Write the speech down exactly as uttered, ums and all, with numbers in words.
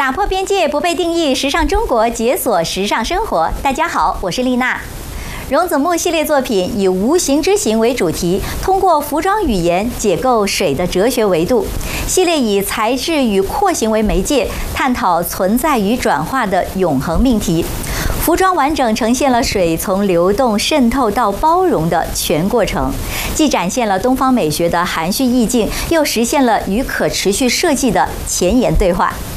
打破边界，不被定义，时尚中国解锁时尚生活。大家好，我是丽娜。荣子木系列作品以无形之形为主题，通过服装语言解构水的哲学维度。系列以材质与廓形为媒介，探讨存在与转化的永恒命题。服装完整呈现了水从流动、渗透到包容的全过程，既展现了东方美学的含蓄意境，又实现了与可持续设计的前沿对话。